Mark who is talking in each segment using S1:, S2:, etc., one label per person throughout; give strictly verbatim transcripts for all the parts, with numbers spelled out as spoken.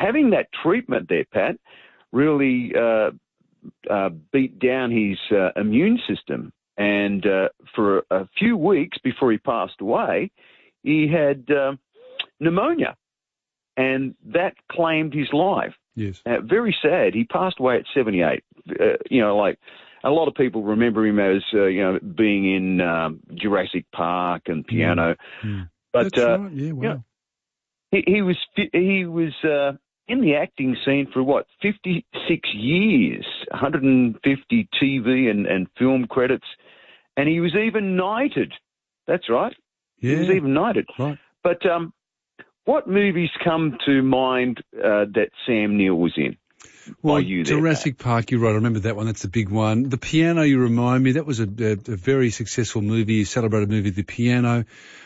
S1: having that treatment there, Pat, really uh, uh, beat down his uh, immune system. And uh, for a, a few weeks before he passed away, he had uh, pneumonia, and that claimed his life.
S2: Yes.
S1: Uh, very sad. He passed away at seventy-eight. Uh, you know, like a lot of people remember him as, uh, you know, being in um, Jurassic Park and Piano.
S2: Mm.
S1: But
S2: That's
S1: uh,
S2: right. Yeah, wow.
S1: you know, he, he was he was uh, in the acting scene for what fifty-six years, one hundred fifty T V and, and film credits, and he was even knighted. That's right.
S2: Yeah.
S1: He was even knighted.
S2: Right.
S1: But um, what movies come to mind uh, that Sam Neill was in?
S2: Well,
S1: you there,
S2: Jurassic
S1: Pat?
S2: Park, you're right. I remember that one. That's the big one. The Piano, you remind me, that was a, a, a very successful movie, a celebrated movie, The Piano.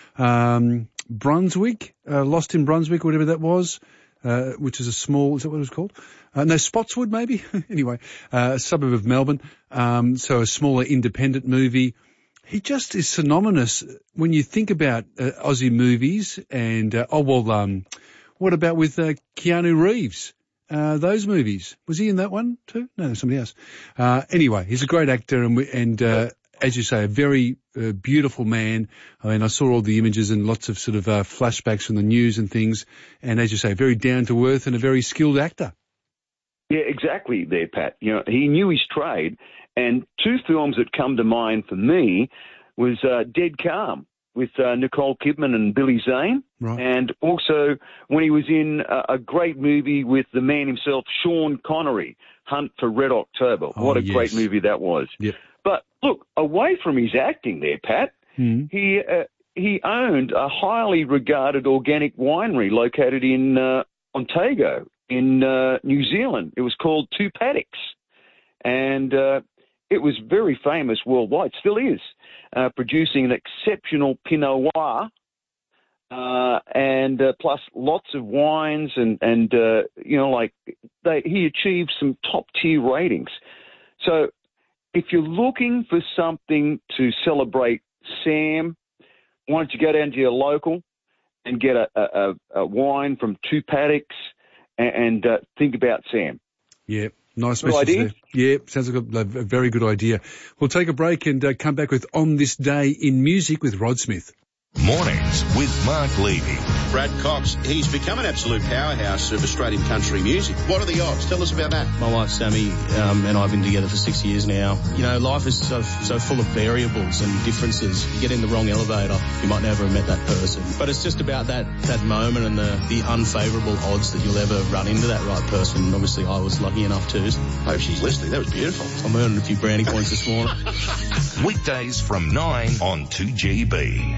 S2: Um, Brunswick, uh, Lost in Brunswick, whatever that was, uh, which is a small, is that what it was called? Uh, no, Spotswood maybe? Anyway, uh, a suburb of Melbourne. Um, so a smaller independent movie. He just is synonymous when you think about uh, Aussie movies and, uh, oh, well, um, what about with uh, Keanu Reeves? Uh, those movies. Was he in that one too? No, somebody else. Uh, anyway, he's a great actor and, we, and uh, as you say, a very uh, beautiful man. I mean, I saw all the images and lots of sort of uh, flashbacks from the news and things. And as you say, very down to earth and a very skilled actor.
S1: Yeah, exactly there, Pat. You know, he knew his trade. And two films that come to mind for me was uh, Dead Calm with uh, Nicole Kidman and Billy Zane.
S2: Right.
S1: And also when he was in a, a great movie with the man himself, Sean Connery, Hunt for Red October.
S2: Oh,
S1: what a
S2: yes.
S1: great movie that was.
S2: Yep.
S1: But look, away from his acting there, Pat,
S2: Mm.
S1: he uh, he owned a highly regarded organic winery located in uh, Otago in uh, New Zealand. It was called Two Paddocks. And uh, it was very famous worldwide, still is, uh, producing an exceptional Pinot Noir, uh, and uh, plus lots of wines, and, and uh, you know, like they, he achieved some top-tier ratings. So if you're looking for something to celebrate Sam, why don't you go down to your local and get a, a, a wine from Two Paddocks and, and uh, think about Sam.
S2: Yeah. Nice
S1: Good
S2: message
S1: idea.
S2: there. Yeah, sounds like a, a very good idea. We'll take a break and uh, come back with On This Day in Music with Rod Smith.
S3: Mornings with Mark Levy.
S4: Brad Cox, he's become an absolute powerhouse of Australian country music. What are the odds? Tell us about that.
S5: My wife Sammy um, and I have been together for six years now. You know, life is so so full of variables and differences. You get in the wrong elevator, you might never have met that person. But it's just about that, that moment and the, the unfavourable odds that you'll ever run into that right person. And obviously I was lucky enough to.
S4: I hope she's listening. That was beautiful.
S5: I'm earning a few brownie points this morning.
S3: Weekdays from nine on two G B.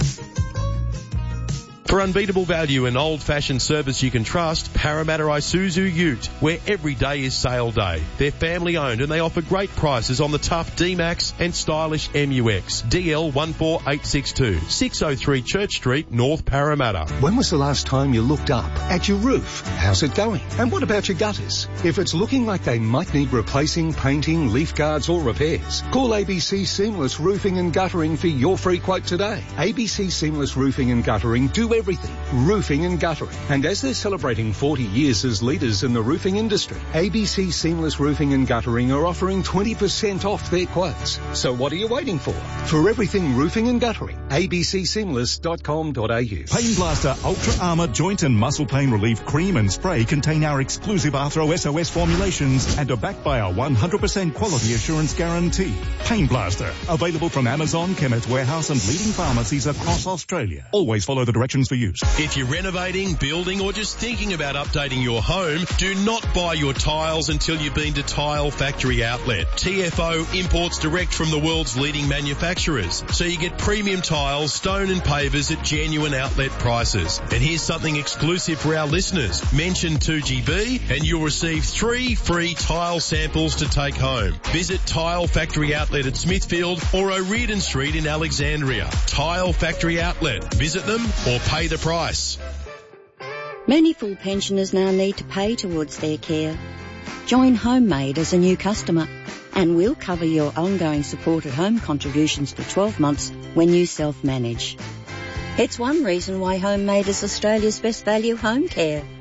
S6: For unbeatable value and old-fashioned service you can trust, Parramatta Isuzu Ute, where every day is sale day. They're family-owned and they offer great prices on the tough D-Max and stylish M U X. D L one four eight six two, six oh three Church Street, North Parramatta.
S7: When was the last time you looked up at your roof? How's it going? And what about your gutters? If it's looking like they might need replacing, painting, leaf guards or repairs, call A B C Seamless Roofing and Guttering for your free quote today. A B C Seamless Roofing and Guttering do everything, roofing and guttering. And as they're celebrating forty years as leaders in the roofing industry, A B C Seamless Roofing and Guttering are offering twenty percent off their quotes. So what are you waiting for? For everything roofing and guttering, a b c seamless dot com dot a u.
S8: Pain Blaster Ultra Armour Joint and Muscle Pain Relief Cream and Spray contain our exclusive Arthro S O S formulations and are backed by our one hundred percent quality assurance guarantee. Pain Blaster, available from Amazon, Chemist Warehouse and leading pharmacies across Australia. Always follow the directions for use.
S6: If you're renovating, building or just thinking about updating your home, do not buy your tiles until you've been to Tile Factory Outlet. T F O imports direct from the world's leading manufacturers, so you get premium tiles, stone and pavers at genuine outlet prices. And here's something exclusive for our listeners. Mention two G B and you'll receive three free tile samples to take home. Visit Tile Factory Outlet at Smithfield or O'Riordan Street in Alexandria. Tile Factory Outlet. Visit them or pay the price.
S9: Many full pensioners now need to pay towards their care. Join Homemade as a new customer and we'll cover your ongoing supported home contributions for twelve months when you self-manage. It's one reason why Homemade is Australia's best value home care.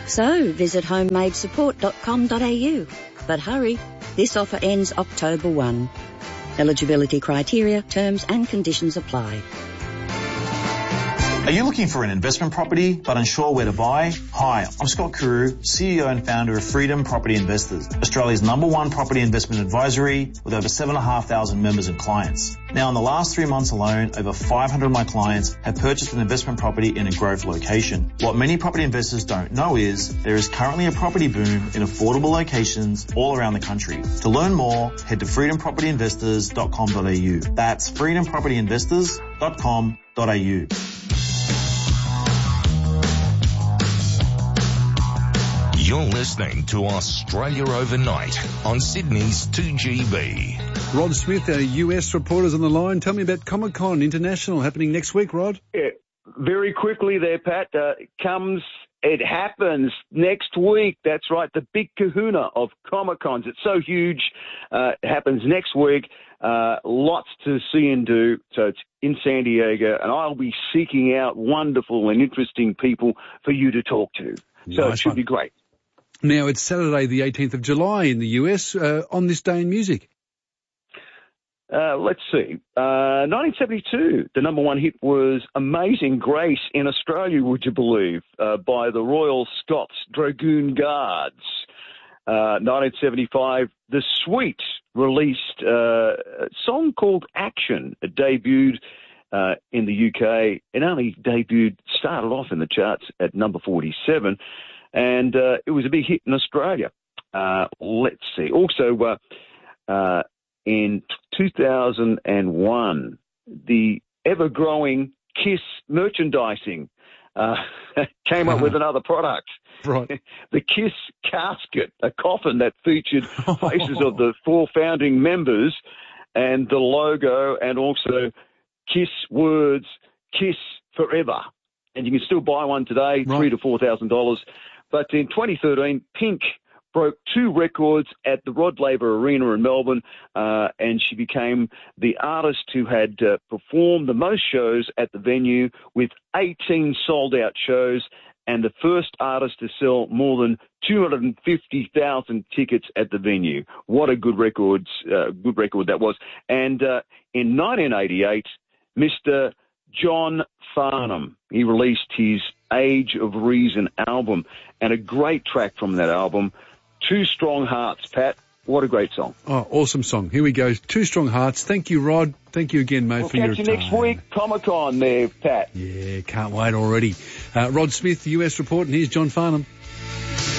S9: So visit homemade support dot com dot a u. But hurry, this offer ends October first. Eligibility criteria, terms and conditions apply.
S10: Are you looking for an investment property but unsure where to buy? Hi, I'm Scott Carew, C E O and founder of Freedom Property Investors, Australia's number one property investment advisory with over seven thousand five hundred members and clients. Now, in the last three months alone, over five hundred of my clients have purchased an investment property in a growth location. What many property investors don't know is there is currently a property boom in affordable locations all around the country. To learn more, head to freedom property investors dot com dot a u. That's freedom property investors dot com dot a u.
S3: You're listening to Australia Overnight on Sydney's two G B.
S2: Rod Smith, our U S reporter's on the line. Tell me about Comic-Con International happening next week, Rod.
S1: Yeah, very quickly there, Pat. Uh, it comes, it happens next week. That's right, the big kahuna of Comic-Cons. It's so huge. Uh, it happens next week. Uh, lots to see and do. So it's in San Diego, and I'll be seeking out wonderful and interesting people for you to talk to. So
S2: Nice
S1: it should
S2: one.
S1: be great.
S2: Now, it's Saturday the eighteenth of July in the U S, uh, on this day in music.
S1: Uh, let's see. Uh, nineteen seventy-two, the number one hit was Amazing Grace in Australia, would you believe, uh, by the Royal Scots Dragoon Guards. Uh, nineteen seventy-five, The Sweet released uh, a song called Action. It debuted uh, in the U K. It only debuted, started off in the charts at number forty-seven. And uh, it was a big hit in Australia. Uh, let's see. Also, uh, uh, in two thousand one, the ever-growing Kiss merchandising uh, came up with another product.
S2: Right.
S1: The Kiss casket, a coffin that featured faces of the four founding members and the logo, and also Kiss words, Kiss Forever. And you can still buy one today,
S2: Right.
S1: three to four thousand dollars. But in twenty thirteen, Pink broke two records at the Rod Laver Arena in Melbourne, uh, and she became the artist who had uh, performed the most shows at the venue, with eighteen sold-out shows, and the first artist to sell more than two hundred fifty thousand tickets at the venue. What a good record, uh, good record that was. And uh, in nineteen eighty-eight, Mister John Farnham, he released his Age of Reason album, and a great track from that album, Two Strong Hearts, Pat. What a great song.
S2: Oh, awesome song. Here we go. Two Strong Hearts. Thank you, Rod. Thank you again, mate,
S1: We'll
S2: for your
S1: catch you
S2: time.
S1: next week, Comic-Con there, Pat.
S2: Yeah, can't wait already. Uh, Rod Smith, the U S report, and here's John Farnham.